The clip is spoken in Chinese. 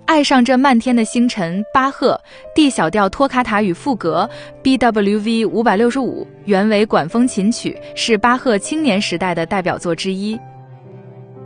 爱上这漫天的星辰，巴赫 D 小调托卡塔与赋格 BWV 565原为管风琴曲，是巴赫青年时代的代表作之一。